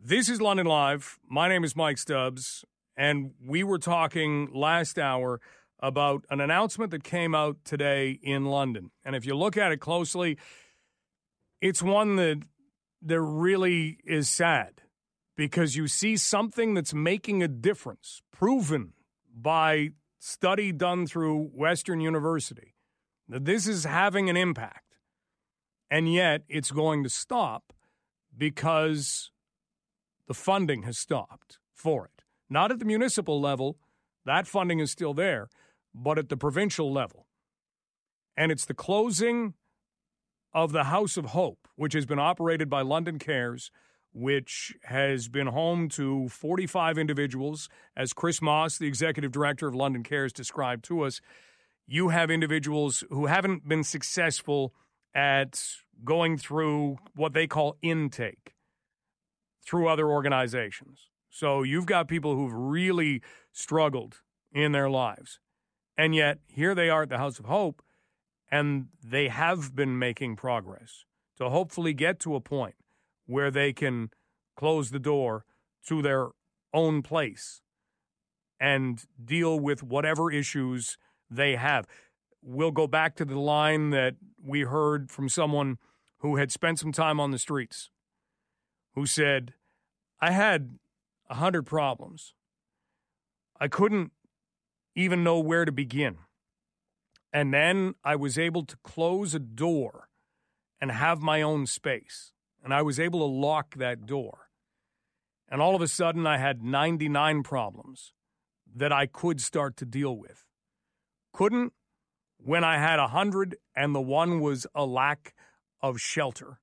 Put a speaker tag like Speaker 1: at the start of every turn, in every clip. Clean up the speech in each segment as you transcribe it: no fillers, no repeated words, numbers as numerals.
Speaker 1: This is London Live. My name is Mike Stubbs, and we were talking last hour about an announcement that came out today in London. And if you look at it closely, it's one that really is sad because you see something that's making a difference, proven by study done through Western University, that this is having an impact. And yet it's going to stop because the funding has stopped for it. Not at the municipal level, that funding is still there, but at the provincial level. And it's the closing of the House of Hope, which has been operated by London Cares, which has been home to 45 individuals. As Chris Moss, the executive director of London Cares, described to us, you have individuals who haven't been successful at going through what they call intake through other organizations. So you've got people who've really struggled in their lives. And yet, here they are at the House of Hope, and they have been making progress to hopefully get to a point where they can close the door to their own place and deal with whatever issues they have. We'll go back to the line that we heard from someone who had spent some time on the streets, who said, I had 100 problems. I couldn't even know where to begin. And then I was able to close a door and have my own space. And I was able to lock that door. And all of a sudden, I had 99 problems that I could start to deal with. Couldn't when I had 100, and the one was a lack of shelter.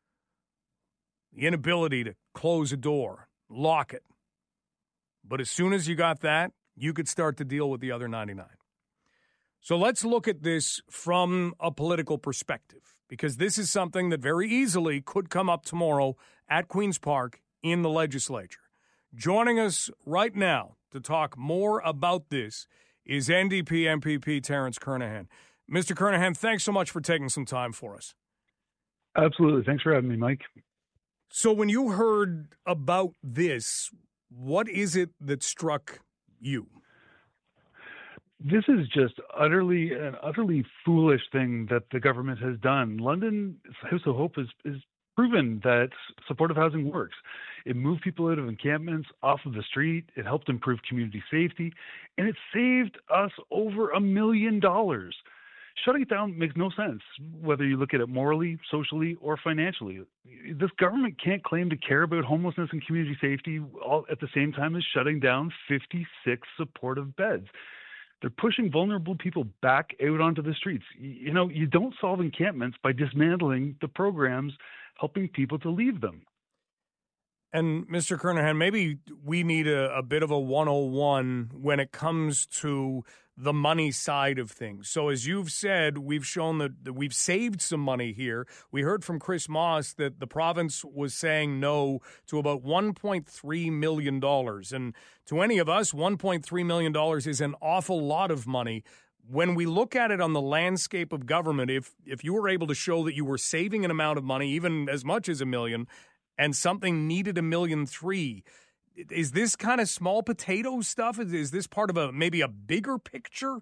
Speaker 1: The inability to close a door, lock it. But as soon as you got that, you could start to deal with the other 99. So let's look at this from a political perspective, because this is something that very easily could come up tomorrow at Queen's Park in the legislature. Joining us right now to talk more about this is NDP MPP Terence Kernaghan. Mr. Kernaghan, thanks so much for taking some time for us.
Speaker 2: Absolutely. Thanks for having me, Mike.
Speaker 1: So when you heard about this, what is it that struck you?
Speaker 2: This is just an utterly foolish thing that the government has done. London's House of Hope is proven that supportive housing works. It moved people out of encampments, off of the street. It helped improve community safety, and it saved us over $1 million. Shutting it down makes no sense, whether you look at it morally, socially, or financially. This government can't claim to care about homelessness and community safety all at the same time as shutting down 56 supportive beds. They're pushing vulnerable people back out onto the streets. You know, you don't solve encampments by dismantling the programs helping people to leave them.
Speaker 1: And Mr. Kernaghan, maybe we need a bit of a 101 when it comes to the money side of things. So as you've said, we've shown that we've saved some money here. We heard from Chris Moss that the province was saying no to about $1.3 million. And to any of us, $1.3 million is an awful lot of money. When we look at it on the landscape of government, if you were able to show that you were saving an amount of money, even as much as $1 million, and something needed $1.3 million, is this kind of small potato stuff? Is this part of maybe a bigger picture?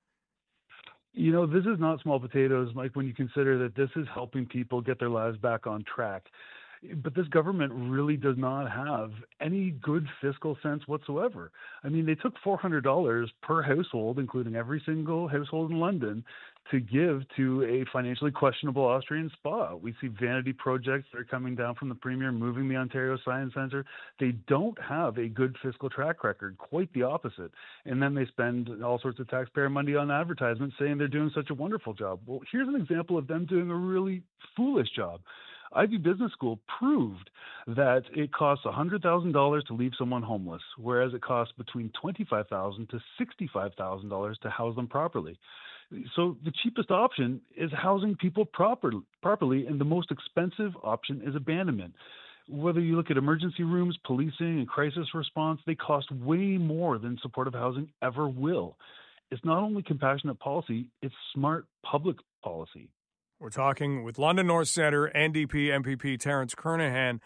Speaker 2: You know, this is not small potatoes, Mike, when you consider that this is helping people get their lives back on track. But this government really does not have any good fiscal sense whatsoever. I mean, they took $400 per household, including every single household in London, to give to a financially questionable Austrian spa. We see vanity projects that are coming down from the Premier, moving the Ontario Science Centre. They don't have a good fiscal track record, quite the opposite. And then they spend all sorts of taxpayer money on advertisements saying they're doing such a wonderful job. Well, here's an example of them doing a really foolish job. Ivy Business School proved that it costs $100,000 to leave someone homeless, whereas it costs between $25,000 to $65,000 to house them properly. So the cheapest option is housing people properly, and the most expensive option is abandonment. Whether you look at emergency rooms, policing, and crisis response, they cost way more than supportive housing ever will. It's not only compassionate policy, it's smart public policy.
Speaker 1: We're talking with London North Centre NDP MPP Terence Kernaghan.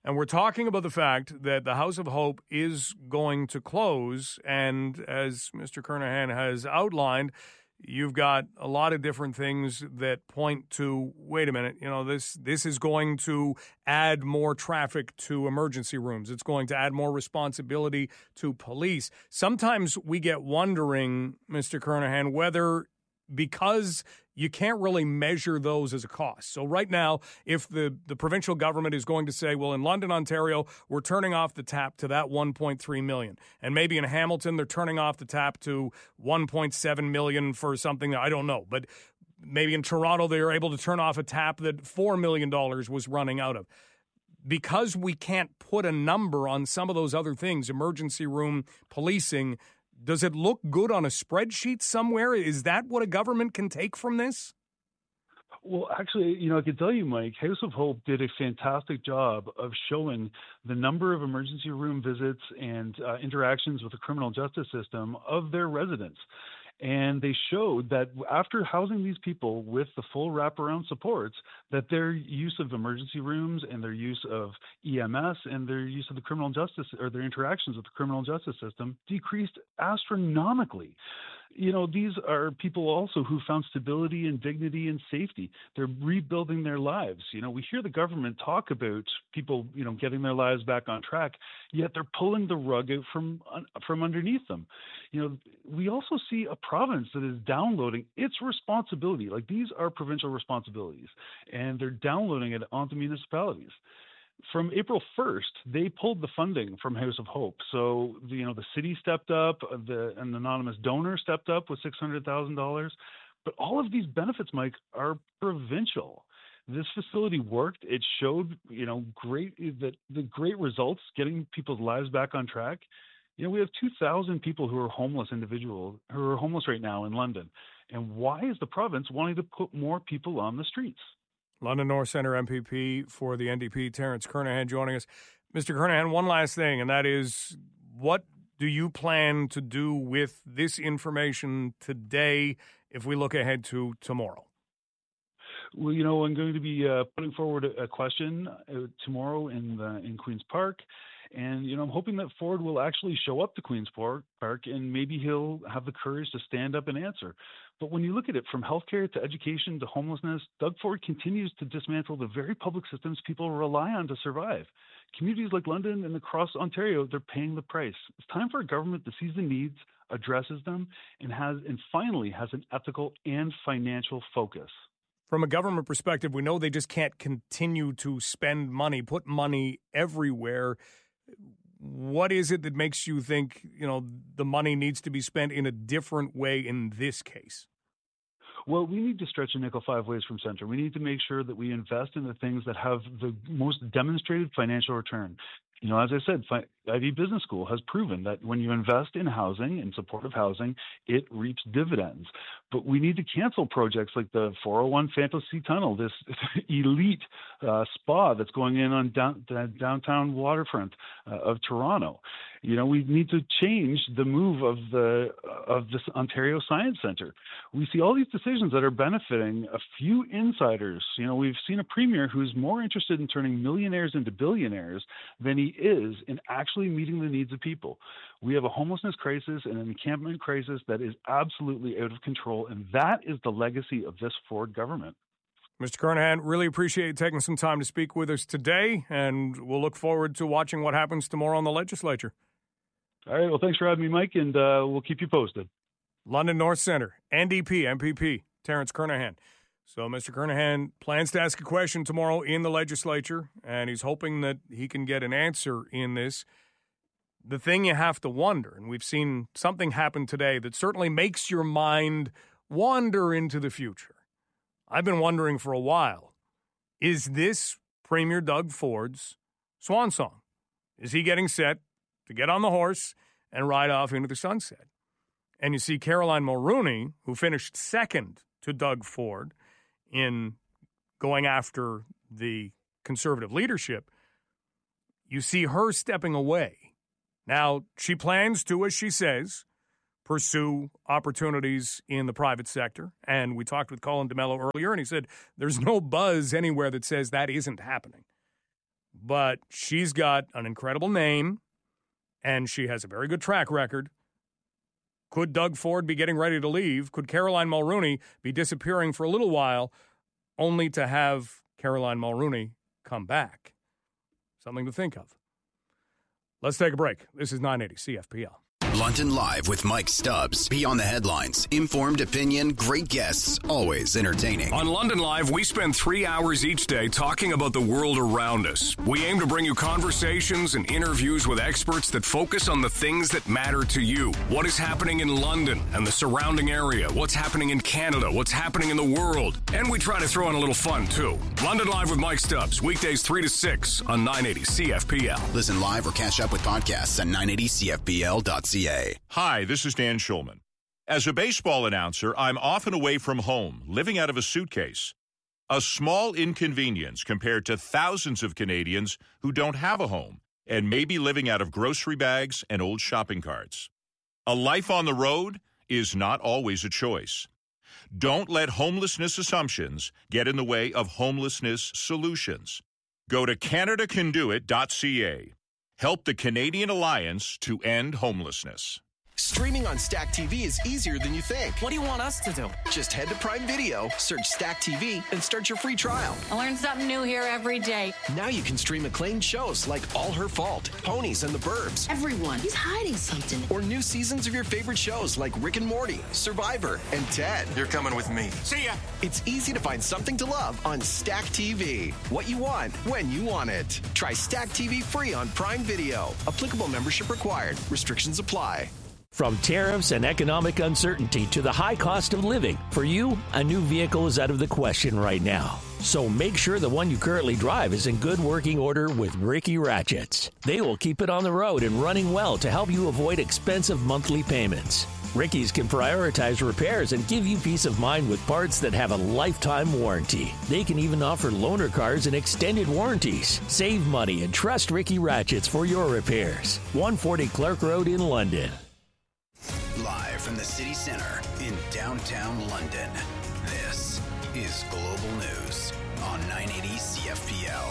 Speaker 1: And we're talking about the fact that the House of Hope is going to close. And as Mr. Kernaghan has outlined, you've got a lot of different things that point to, wait a minute, this is going to add more traffic to emergency rooms. It's going to add more responsibility to police. Sometimes we get wondering, Mr. Kernaghan, whether because you can't really measure those as a cost. So right now, if the provincial government is going to say, well, in London, Ontario, we're turning off the tap to that 1.3 million. And maybe in Hamilton, they're turning off the tap to 1.7 million for something that I don't know. But maybe in Toronto, they were able to turn off a tap that $4 million was running out of. Because we can't put a number on some of those other things, emergency room, policing, does it look good on a spreadsheet somewhere? Is that what a government can take from this?
Speaker 2: Well, actually, I can tell you, Mike, House of Hope did a fantastic job of showing the number of emergency room visits and interactions with the criminal justice system of their residents. And they showed that after housing these people with the full wraparound supports, that their use of emergency rooms and their use of EMS and their use of the criminal justice or their interactions with the criminal justice system decreased astronomically. These are people also who found stability and dignity and safety. They're rebuilding their lives. We hear the government talk about people, getting their lives back on track, yet they're pulling the rug out from underneath them. We also see a province that is downloading its responsibility. Like, these are provincial responsibilities, and they're downloading it onto municipalities. From April 1st, they pulled the funding from House of Hope. So, the city stepped up, an anonymous donor stepped up with $600,000. But all of these benefits, Mike, are provincial. This facility worked. It showed, great results, getting people's lives back on track. We have 2,000 people who are homeless individuals who are homeless right now in London. And why is the province wanting to put more people on the streets?
Speaker 1: London North Centre MPP for the NDP, Terence Kernaghan, joining us. Mr. Kernaghan, one last thing, and that is, what do you plan to do with this information today if we look ahead to tomorrow?
Speaker 2: Well, I'm going to be putting forward a question tomorrow in Queen's Park. And, I'm hoping that Ford will actually show up to Queen's Park and maybe he'll have the courage to stand up and answer. But when you look at it from healthcare to education to homelessness, Doug Ford continues to dismantle the very public systems people rely on to survive. Communities like London and across Ontario, they're paying the price. It's time for a government that sees the needs, addresses them, and finally has an ethical and financial focus.
Speaker 1: From a government perspective, we know they just can't continue to spend money, put money everywhere. What is it that makes you think, the money needs to be spent in a different way in this case?
Speaker 2: Well, we need to stretch a nickel 5 ways from center. We need to make sure that we invest in the things that have the most demonstrated financial return. As I said, Ivey Business School has proven that when you invest in housing, in supportive housing, it reaps dividends. But we need to cancel projects like the 401 Fantasy Tunnel, this elite spa that's going in on the downtown waterfront of Toronto. We need to change the move of this Ontario Science Centre. We see all these decisions that are benefiting a few insiders. We've seen a premier who's more interested in turning millionaires into billionaires than he is in actually meeting the needs of people. We have a homelessness crisis and an encampment crisis that is absolutely out of control, and that is the legacy of this Ford government.
Speaker 1: Mr. Kernaghan, really appreciate you taking some time to speak with us today, and we'll look forward to watching what happens tomorrow in the legislature.
Speaker 2: All right. Well, thanks for having me, Mike, and we'll keep you posted.
Speaker 1: London North Centre, NDP, MPP, Terence Kernaghan. So Mr. Kernaghan plans to ask a question tomorrow in the legislature, and he's hoping that he can get an answer in this. The thing you have to wonder, and we've seen something happen today that certainly makes your mind wander into the future. I've been wondering for a while, is this Premier Doug Ford's swan song? Is he getting set to get on the horse and ride off into the sunset? And you see Caroline Mulroney, who finished second to Doug Ford in going after the Conservative leadership, you see her stepping away. Now, she plans to, as she says, pursue opportunities in the private sector. And we talked with Colin DeMello earlier, and he said there's no buzz anywhere that says that isn't happening. but she's got an incredible name, and she has a very good track record. Could Doug Ford be getting ready to leave? Could Caroline Mulroney be disappearing for a little while, only to have Caroline Mulroney come back? Something to think of. Let's take a break. This is 980 CFPL.
Speaker 3: London Live with Mike Stubbs. Beyond the headlines. Informed opinion, great guests, always entertaining.
Speaker 4: On London Live, we spend 3 hours each day talking about the world around us. We aim to bring you conversations and interviews with experts that focus on the things that matter to you. What is happening in London and the surrounding area? What's happening in Canada? What's happening in the world? And we try to throw in a little fun, too. London Live with Mike Stubbs. Weekdays 3 to 6 on 980 CFPL.
Speaker 3: Listen live or catch up with podcasts at 980CFPL.ca.
Speaker 5: Hi, this is Dan Schulman. As a baseball announcer, I'm often away from home, living out of a suitcase. A small inconvenience compared to thousands of Canadians who don't have a home and may be living out of grocery bags and old shopping carts. A life on the road is not always a choice. Don't let homelessness assumptions get in the way of homelessness solutions. Go to CanadaCanDoIt.ca. Help the Canadian Alliance to end homelessness.
Speaker 6: Streaming on Stack TV is easier than you think.
Speaker 7: What do you want us to do?
Speaker 6: Just head to Prime Video, search Stack TV, and start your free trial.
Speaker 7: I learn something new here every day.
Speaker 6: Now you can stream acclaimed shows like All Her Fault, Ponies and the Burbs.
Speaker 8: Everyone, he's hiding something.
Speaker 6: Or new seasons of your favorite shows like Rick and Morty, Survivor, and Ted.
Speaker 4: You're coming with me.
Speaker 6: See ya! It's easy to find something to love on Stack TV. What you want, when you want it. Try Stack TV free on Prime Video. Applicable membership required. Restrictions apply.
Speaker 9: From tariffs and economic uncertainty to the high cost of living, for you, a new vehicle is out of the question right now. So make sure the one you currently drive is in good working order with Ricky Ratchets. They will keep it on the road and running well to help you avoid expensive monthly payments. Ricky's can prioritize repairs and give you peace of mind with parts that have a lifetime warranty. They can even offer loaner cars and extended warranties. Save money and trust Ricky Ratchets for your repairs. 140 Clark Road in London.
Speaker 3: Live from the city center in downtown London, this is Global News on 980 CFPL.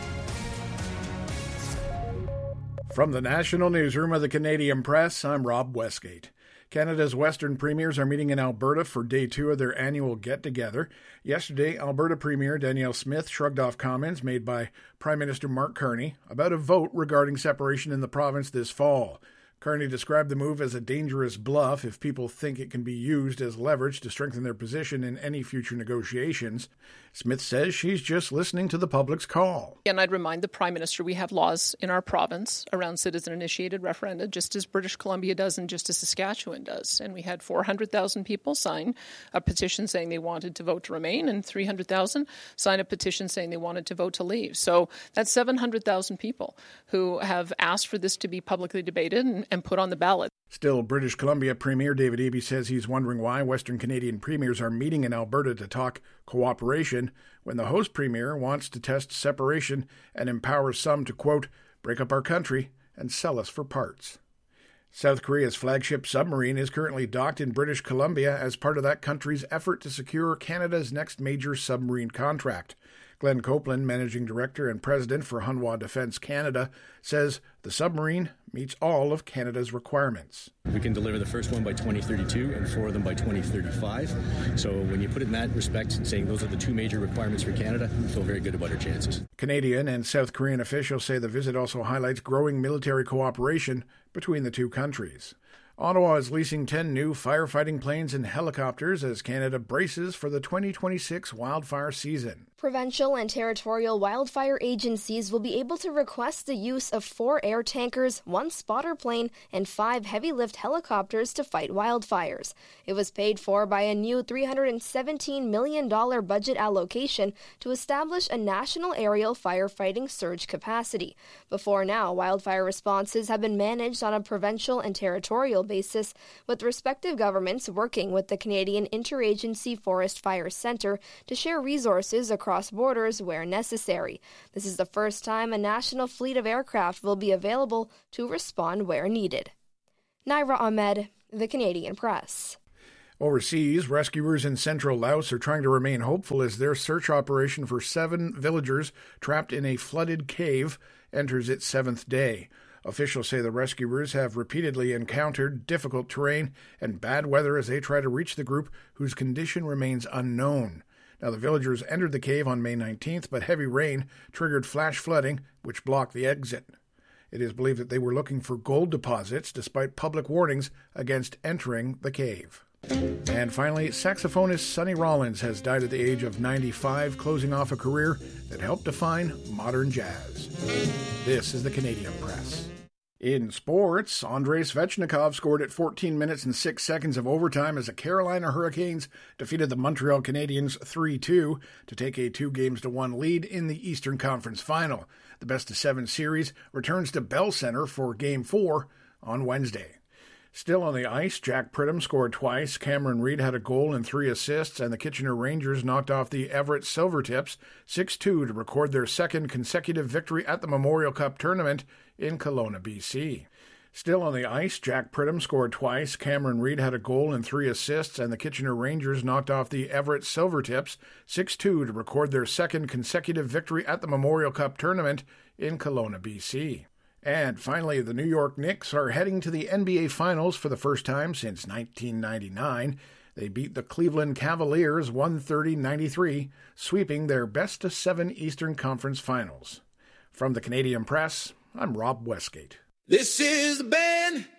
Speaker 10: From the National Newsroom of the Canadian Press, I'm Rob Westgate. Canada's Western Premiers are meeting in Alberta for Day 2 of their annual get-together. Yesterday, Alberta Premier Danielle Smith shrugged off comments made by Prime Minister Mark Carney about a vote regarding separation in the province this fall. Carney described the move as a dangerous bluff if people think it can be used as leverage to strengthen their position in any future negotiations. Smith says she's just listening to the public's call.
Speaker 11: And I'd remind the Prime Minister we have laws in our province around citizen-initiated referenda, just as British Columbia does and just as Saskatchewan does. And we had 400,000 people sign a petition saying they wanted to vote to remain, and 300,000 sign a petition saying they wanted to vote to leave. So that's 700,000 people who have asked for this to be publicly debated and put on the ballot.
Speaker 10: Still, British Columbia Premier David Eby says he's wondering why Western Canadian premiers are meeting in Alberta to talk cooperation when the host premier wants to test separation and empower some to, quote, break up our country and sell us for parts. South Korea's flagship submarine is currently docked in British Columbia as part of that country's effort to secure Canada's next major submarine contract. Glenn Copeland, Managing Director and President for Hanwha Defence Canada, says the submarine meets all of Canada's requirements.
Speaker 12: We can deliver the first one by 2032 and 4 of them by 2035. So when you put it in that respect, saying those are the two major requirements for Canada, we feel very good about our chances.
Speaker 10: Canadian and South Korean officials say the visit also highlights growing military cooperation between the two countries. Ottawa is leasing 10 new firefighting planes and helicopters as Canada braces for the 2026 wildfire season.
Speaker 13: Provincial and territorial wildfire agencies will be able to request the use of 4 air tankers, 1 spotter plane, and 5 heavy-lift helicopters to fight wildfires. It was paid for by a new $317 million budget allocation to establish a national aerial firefighting surge capacity. Before now, wildfire responses have been managed on a provincial and territorial basis, with respective governments working with the Canadian Interagency Forest Fire Centre to share resources across borders where necessary. This is the first time a national fleet of aircraft will be available to respond where needed. Naira Ahmed, The Canadian Press.
Speaker 10: Overseas, rescuers in central Laos are trying to remain hopeful as their search operation for 7 villagers trapped in a flooded cave enters its 7th day. Officials say the rescuers have repeatedly encountered difficult terrain and bad weather as they try to reach the group whose condition remains unknown. Now, the villagers entered the cave on May 19th, but heavy rain triggered flash flooding, which blocked the exit. It is believed that they were looking for gold deposits despite public warnings against entering the cave. And finally, saxophonist Sonny Rollins has died at the age of 95, closing off a career that helped define modern jazz. This is the Canadian Press. In sports, Andrei Svechnikov scored at 14 minutes and 6 seconds of overtime as the Carolina Hurricanes defeated the Montreal Canadiens 3-2 to take a 2-1 lead in the Eastern Conference Final. The best-of-7 series returns to Bell Center for Game 4 on Wednesday. Still on the ice, Jack Pridham scored twice, Cameron Reid had a goal and 3 assists, and the Kitchener Rangers knocked off the Everett Silvertips 6-2 to record their second consecutive victory at the Memorial Cup tournament in Kelowna, BC. Still on the ice, Jack Pridham scored twice, Cameron Reid had a goal and 3 assists, and the Kitchener Rangers knocked off the Everett Silvertips 6-2 to record their second consecutive victory at the Memorial Cup tournament in Kelowna, BC. And finally, the New York Knicks are heading to the NBA Finals for the first time since 1999. They beat the Cleveland Cavaliers 130-93, sweeping their best-of-7 Eastern Conference Finals. From the Canadian Press, I'm Rob Westgate.
Speaker 14: This is the band